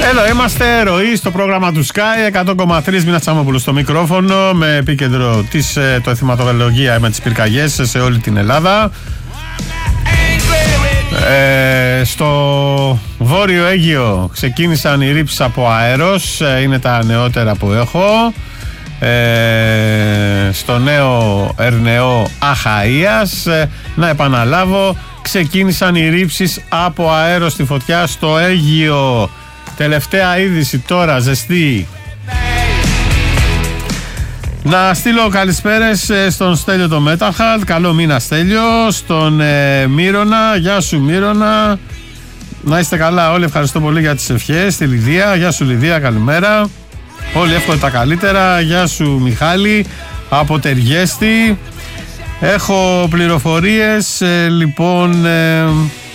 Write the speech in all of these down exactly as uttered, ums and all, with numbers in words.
Εδώ είμαστε, ροή στο πρόγραμμα του Sky, εκατό κόμμα τρία, Μίνα Τσάμοπουλου στο μικρόφωνο, με επίκεντρο της, το εθιματολογία με τις πυρκαγιές σε όλη την Ελλάδα. Ε, στο Βόρειο Αίγυο ξεκίνησαν οι ρήψεις από αέρος, είναι τα νεότερα που έχω. Ε, στο νέο Ερνεό Αχαΐας, ε, να επαναλάβω, ξεκίνησαν οι ρήψεις από αέρος στη φωτιά στο Αίγυο. Τελευταία είδηση τώρα, ζεστή. Να στείλω καλησπέρες στον Στέλιο το Metalhead. Καλό μήνα Στέλιο. Στον ε, Μύρονα. Γεια σου Μύρονα. Να είστε καλά όλοι. Ευχαριστώ πολύ για τις ευχές. Στη Λιδία. Γεια σου Λιδία. Καλημέρα. Όλοι εύχομαι τα καλύτερα. Γεια σου Μιχάλη. Από Τεργέστη. Έχω πληροφορίες. Ε, λοιπόν... Ε,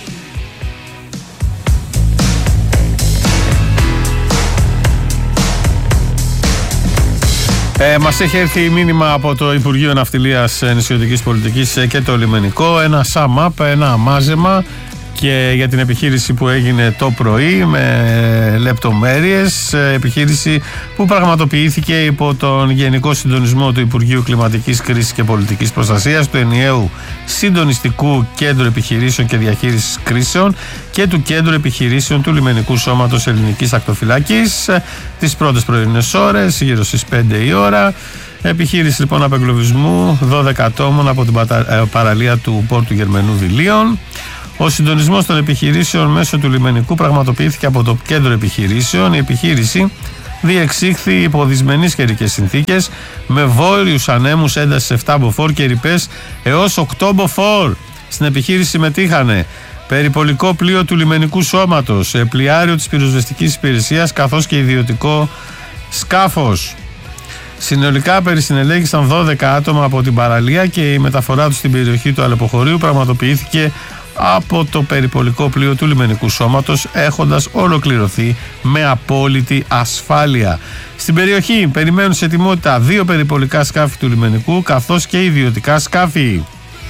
Ε, μας έχει έρθει μήνυμα από το Υπουργείο Ναυτιλίας Νησιωτικής Πολιτικής και το Λιμενικό, ένα sum up, ένα μάζεμα και για την επιχείρηση που έγινε το πρωί με λεπτομέρειες, επιχείρηση που πραγματοποιήθηκε υπό τον Γενικό Συντονισμό του Υπουργείου Κλιματικής Κρίσης και Πολιτικής Προστασίας, του Ενιαίου Συντονιστικού Κέντρου Επιχειρήσεων και Διαχείρισης Κρίσεων και του Κέντρου Επιχειρήσεων του Λιμενικού Σώματος Ελληνικής Ακτοφυλάκης τις πρώτες πρωινές ώρες, γύρω στις πέντε η ώρα. Επιχείρηση λοιπόν απεγκλωβισμού δώδεκα ατόμων από την παραλία του πόρτου Γερμανού Δηλίων. Ο συντονισμός των επιχειρήσεων μέσω του λιμενικού πραγματοποιήθηκε από το Κέντρο Επιχειρήσεων. Η επιχείρηση διεξήχθη υπό δυσμενείς καιρικές συνθήκες με βόρειους ανέμους έντασης επτά μποφόρ και ρηπές έως οκτώ μποφόρ. Στην επιχείρηση συμμετείχανε περιπολικό πλοίο του λιμενικού σώματος, πλοιάριο της πυροσβεστικής υπηρεσίας καθώς και ιδιωτικό σκάφος. Συνολικά περισυνελέγησαν δώδεκα άτομα από την παραλία και η μεταφορά τους στην περιοχή του αλεποχωρίου πραγματοποιήθηκε από το περιπολικό πλοίο του λιμενικού σώματος, έχοντας ολοκληρωθεί με απόλυτη ασφάλεια. Στην περιοχή περιμένουν σε ετοιμότητα δύο περιπολικά σκάφη του λιμενικού καθώς και ιδιωτικά σκάφη.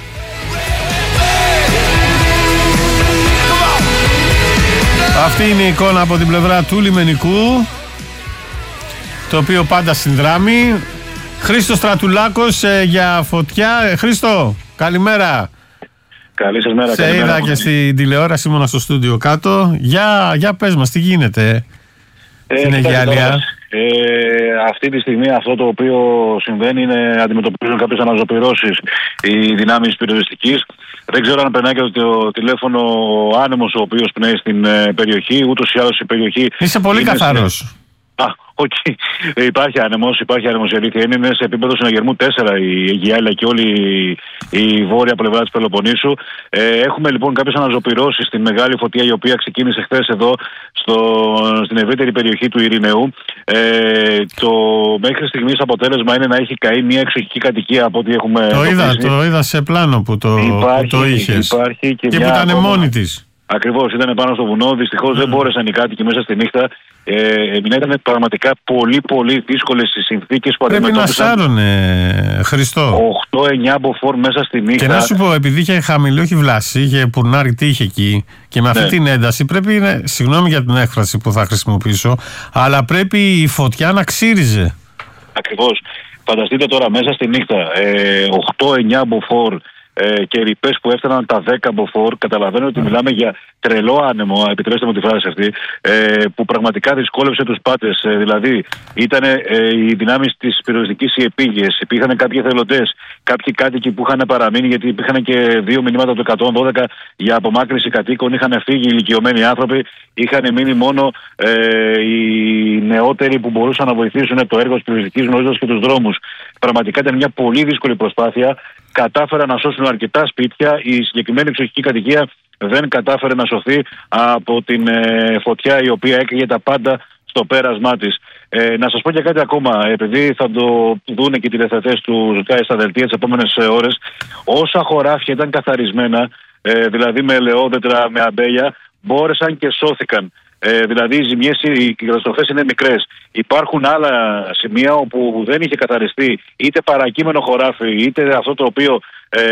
Αυτή είναι η εικόνα από την πλευρά του λιμενικού, το οποίο πάντα συνδράμει. Χρήστος Στρατουλάκος ε, για φωτιά. Ε, Χρήστο, καλημέρα. Καλή σας μέρα. Σε είδα μέρα. Και στην τηλεόραση, ήμουνα στο στούντιο κάτω. Για, για πες μας, τι γίνεται ε, στην Αιγιάλια. Ε, αυτή τη στιγμή αυτό το οποίο συμβαίνει είναι αντιμετωπίζουν κάποιες αναζωπυρώσεις οι δυνάμεις πυροσβεστικής. Δεν ξέρω αν περνάει και το, το τηλέφωνο ο άνεμος ο οποίος πνέει στην ε, περιοχή. Ούτως ή άλλως η περιοχή. Είσαι πολύ καθαρός. Α, okay. ε, υπάρχει άνεμος, υπάρχει άνεμος, η αλήθεια είναι, είναι σε επίπεδο συναγερμού τέσσερα η Αιγιάλια και όλη η, η βόρεια πλευρά της Πελοποννήσου. Ε, έχουμε λοιπόν κάποιες αναζωπυρώσεις στη μεγάλη φωτιά η οποία ξεκίνησε χθες εδώ στο, στην ευρύτερη περιοχή του Ειρηνεού. Ε, το μέχρι στιγμής αποτέλεσμα είναι να έχει καεί μια εξοχική κατοικία από ό,τι έχουμε. Το είδα, το είδα σε πλάνο που το, υπάρχει, που το είχες υπάρχει και, και που ήταν ακόμα μόνη της. Ακριβώς, ήταν πάνω στο βουνό. Δυστυχώς mm. δεν μπόρεσαν οι κάτοικοι μέσα στη νύχτα. Ε, ήταν πραγματικά πολύ πολύ δύσκολες οι συνθήκες που αντιμετώπισαν. Πρέπει να σάρωνε, Χριστό. οκτώ εννιά μποφόρ μέσα στη νύχτα. Και να σου πω, επειδή είχε χαμηλή, όχι βλάση, είχε πουρνάρι τύχη εκεί και με αυτή ναι. την ένταση πρέπει, είναι, συγγνώμη για την έκφραση που θα χρησιμοποιήσω, αλλά πρέπει η φωτιά να ξύριζε. Ακριβώς. Φανταστείτε τώρα μέσα στη νύχτα ε, οκτώ εννιά μποφόρ ε, και ρηπές που έφταναν τα δέκα μποφόρ. Καταλαβαίνω ότι μιλάμε για τρελό άνεμο, επιτρέψτε μου τη φράση αυτή, ε, που πραγματικά δυσκόλεψε τους πάτες. Ε, δηλαδή, ήταν ε, οι δυνάμεις της πυροσβεστικής οι επίγειες, υπήρχαν κάποιοι εθελοντές, κάποιοι κάτοικοι που είχαν παραμείνει, γιατί υπήρχαν και δύο μηνύματα του εκατόν δώδεκα για απομάκρυνση κατοίκων, είχαν φύγει οι ηλικιωμένοι άνθρωποι, είχαν μείνει μόνο ε, οι νεότεροι που μπορούσαν να βοηθήσουν το έργο της πυροσβεστικής γνωρίζοντας και τους δρόμους. Πραγματικά ήταν μια πολύ δύσκολη προσπάθεια. Κατάφεραν να σώσουν αρκετά σπίτια. Η συγκεκριμένη εξοχική κατοικία δεν κατάφερε να σωθεί από την ε, φωτιά η οποία έκαιγε τα πάντα στο πέρασμά της. Ε, να σας πω και κάτι ακόμα, επειδή θα το δούνε και οι τηλεθεατές του ΚΑΕ στα δελτία τις επόμενες ώρες, όσα χωράφια ήταν καθαρισμένα, ε, δηλαδή με ελαιόδετρα, με αμπέλια, μπόρεσαν και σώθηκαν. Ε, δηλαδή οι ζημιές, οι καταστροφές είναι μικρές. Υπάρχουν άλλα σημεία όπου δεν είχε καθαριστεί είτε παρακείμενο χωράφι, είτε αυτό το οποίο ε,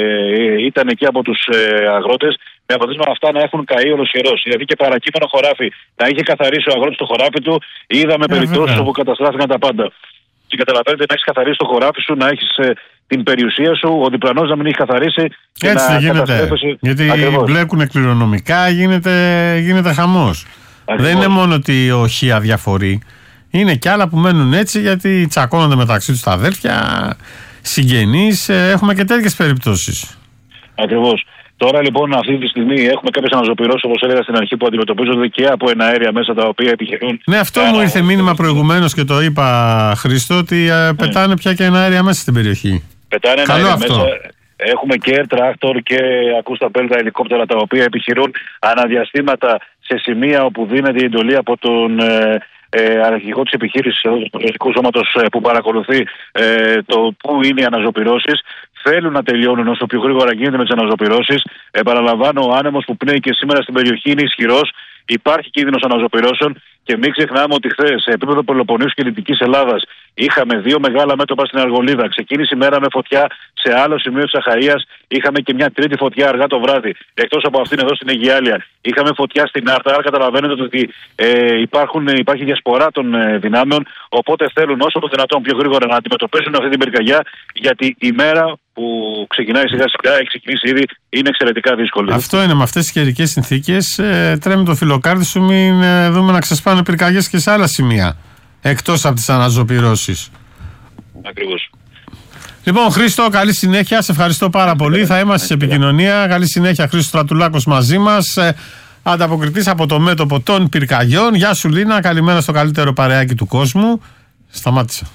ήταν εκεί από τους ε, αγρότες, με αποτέλεσμα αυτά να έχουν καεί ολοσχερός. Δηλαδή και παρακείμενο χωράφι να είχε καθαρίσει ο αγρότης το χωράφι του, είδαμε ε, περιπτώσεις όπου καταστράφηκαν τα πάντα. Και καταλαβαίνετε, να έχεις καθαρίσει το χωράφι σου, να έχεις ε, την περιουσία σου, ο διπλανός να μην έχει καθαρίσει. Και έτσι να γίνεται. Γιατί ακριβώς μπλέκουν κληρονομικά, γίνεται, γίνεται χαμός. Ακριβώς. Δεν είναι μόνο ότι ο Χ αδιαφορεί. Είναι και άλλα που μένουν έτσι γιατί τσακώνονται μεταξύ τους τα αδέρφια, συγγενείς. Έχουμε και τέτοιες περιπτώσεις. Ακριβώς. Τώρα λοιπόν αυτή τη στιγμή έχουμε κάποιες αναζωπυρώσεις, όπως έλεγα στην αρχή, που αντιμετωπίζονται και από εναέρια μέσα τα οποία επιχειρούν. Ναι, αυτό μου ήρθε μήνυμα προηγουμένως και το είπα, Χρήστο, ότι ε, πετάνε πια και εναέρια μέσα στην περιοχή. Πετάνε εναέρια μέσα. Έχουμε και air tractor και ακούστα πέλτα ελικόπτερα τα οποία επιχειρούν αναδιαστήματα σε σημεία όπου δίνεται η εντολή από τον ε, ε, αρχηγό της επιχείρησης, του πολιτικού σώματος ε, που παρακολουθεί ε, το πού είναι οι αναζωπυρώσεις. Θέλουν να τελειώνουν όσο πιο γρήγορα γίνεται με τις αναζωπυρώσεις. Επαναλαμβάνω, ο άνεμος που πνέει και σήμερα στην περιοχή είναι ισχυρός. Υπάρχει κίνδυνος αναζωπυρώσεων και μην ξεχνάμε ότι χθες σε επίπεδο Πελοποννήσου και Δυτικής Ελλάδας είχαμε δύο μεγάλα μέτωπα στην Αργολίδα. Ξεκίνησε η μέρα με φωτιά σε άλλο σημείο της Αχαΐας. Είχαμε και μια τρίτη φωτιά αργά το βράδυ. Εκτός από αυτήν εδώ στην Αιγιάλια. Είχαμε φωτιά στην Άρτα. Άρα καταλαβαίνετε ότι ε, υπάρχουν, υπάρχει διασπορά των ε, δυνάμεων. Οπότε θέλουν όσο το δυνατόν πιο γρήγορα να αντιμετωπίσουν αυτή την πυρκαγιά. Γιατί η μέρα που ξεκινάει σιγά σιγά, έχει ξεκινήσει ήδη, είναι εξαιρετικά δύσκολη. Αυτό είναι, με αυτές τις καιρικές συνθήκες. Ε, τρέμει το φιλοκάρδι σου, μην ε, δούμε να ξεσπάνε πυρκαγιές και σε άλλα σημεία. Εκτός από τις αναζωπυρώσεις. Ακριβώς. Λοιπόν, Χρήστο, καλή συνέχεια. Σε ευχαριστώ πάρα πολύ. Θα είμαστε σε επικοινωνία. Καλή συνέχεια, Χρήστος Στρατουλάκος μαζί μας. Ε, ανταποκριτής από το μέτωπο των πυρκαγιών. Γεια σου, Λίνα. Καλημέρα στο καλύτερο παρεάκι του κόσμου. Σταμάτησα.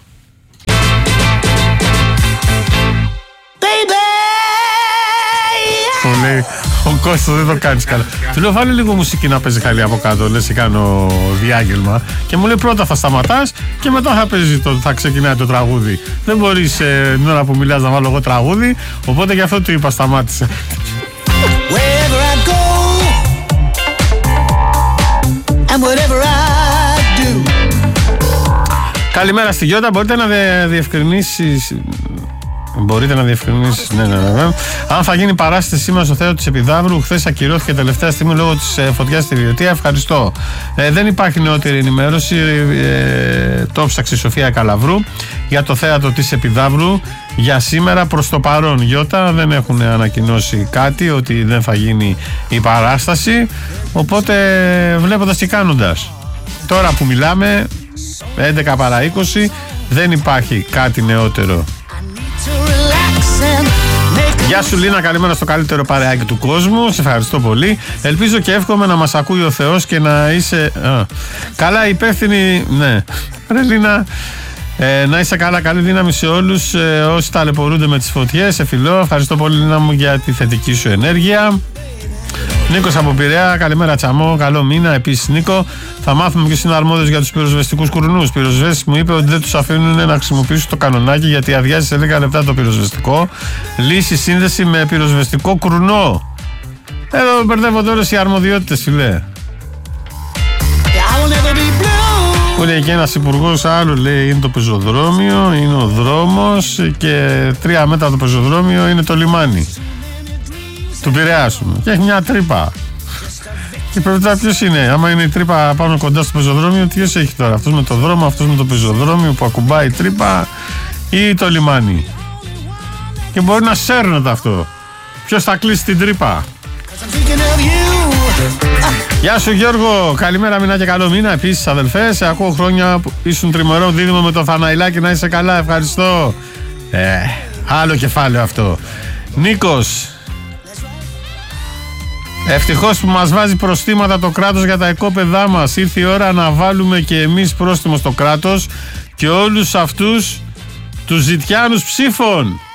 Μου λέει ο Κώστας, δεν το κάνεις καλά. Του λέω βάλε λίγο μουσική να παίζει χαλή από κάτω. Λες και κάνω διάγγελμα. Και μου λέει πρώτα θα σταματάς και μετά θα παίζει το, θα ξεκινάει το τραγούδι. Δεν μπορείς ε, την ώρα που μιλάς να βάλω εγώ τραγούδι. Οπότε γι' αυτό του είπα σταμάτησε. Καλημέρα στη Γιώτα. Μπορείτε να διευκρινίσεις Μπορείτε να διευκρινίσετε, ναι, ναι, ναι. Αν θα γίνει παράσταση σήμερα στο θέατρο της Επιδαύρου, χθες ακυρώθηκε τελευταία στιγμή λόγω της ε, φωτιάς στη Βιωτία. Ευχαριστώ. Ε, δεν υπάρχει νεότερη ενημέρωση. Ε, το ψάξει η Σοφία Καλαβρού για το θέατρο της Επιδαύρου για σήμερα. Προς το παρόν, Γιώτα, δεν έχουν ανακοινώσει κάτι ότι δεν θα γίνει η παράσταση. Οπότε, βλέποντας και κάνοντας, τώρα που μιλάμε, έντεκα παρά είκοσι, δεν υπάρχει κάτι νεότερο. Γεια σου, Λίνα, καλημέρα στο καλύτερο παρεάκι του κόσμου. Σε ευχαριστώ πολύ. Ελπίζω και εύχομαι να μας ακούει ο Θεός και να είσαι α, καλά υπεύθυνη. Ναι, ρε Λίνα, ε, να είσαι καλά, καλή δύναμη σε όλους ε, όσοι ταλαιπωρούνται με τις φωτιές. Σε φιλώ, ευχαριστώ πολύ, Λίνα μου, για τη θετική σου ενέργεια. Νίκος από Πειραιά, καλημέρα Τσαμό, καλό μήνα. Επίσης, Νίκο, θα μάθουμε ποιος είναι αρμόδιος για τους πυροσβεστικούς κουρνούς. Ο πυροσβέστης μου είπε ότι δεν τους αφήνουν να χρησιμοποιήσουν το κανονάκι γιατί αδειάζει σε λίγα λεπτά το πυροσβεστικό. Λύση σύνδεση με πυροσβεστικό κουρνό. Εδώ μπερδεύονται όλες οι αρμοδιότητες, φιλέ. Που λέει και ένας υπουργός, άλλο λέει είναι το πεζοδρόμιο, είναι ο δρόμος και τρία μέτρα το πεζοδρόμιο είναι το λιμάνι του Πειραιά σου. Και έχει μια τρύπα. Και πρέπει να ποιος είναι. Άμα είναι η τρύπα πάνω κοντά στο πεζοδρόμιο, ποιος έχει τώρα. Αυτός με το δρόμο, αυτός με το πεζοδρόμιο που ακουμπάει η τρύπα ή το λιμάνι. Και μπορεί να σέρνεται αυτό. Ποιος θα κλείσει την τρύπα. Γεια σου Γιώργο, καλημέρα, μήνα και καλό μήνα. Επίσης αδελφέ, σε ακούω χρόνια που ήσουν τριμερό δίδυμο με το Θαναϊλάκι, να είσαι καλά, ευχαριστώ. Ε, άλλο κεφάλαιο αυτό. Νίκος, ευτυχώς που μας βάζει προστήματα το κράτος για τα οικόπεδά μας. Ήρθε η ώρα να βάλουμε και εμείς πρόστιμο στο κράτος και όλους αυτούς τους ζητιάνους ψήφων.